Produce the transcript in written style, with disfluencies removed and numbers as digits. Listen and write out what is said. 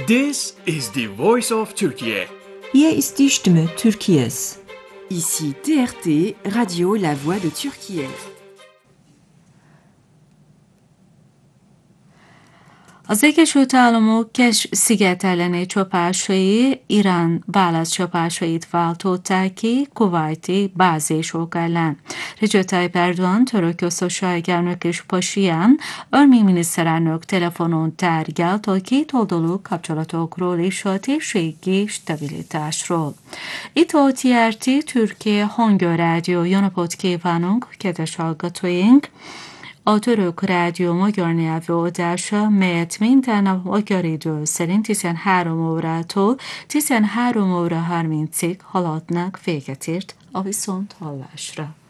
This is the voice of Turkey. Hier ist die Stimme Türkiye's. Ici TRT, Radio La Voix de Türkiye. Az Egyesült Államok sziget elleni csapásai Irán válaszcsapásait váltották ki kuwaiti bázisok ellen. Recep Tayyip Erdoğan török köztársaság és Pashinyan örmény miniszterelnök telefonon tárgyalt a kétoldalú kapcsolatokról és a térségi stabilitásról. Itt a TRT Türkiye Hangi Rádió. Jó napot kívánunk, kedves hallgatóink! A Török Rádió magyar nyelvű adása, melyet minden nap magyar idő szerint 13 órától 13 óra 30-ig haladnak véget ért a viszonthallásra.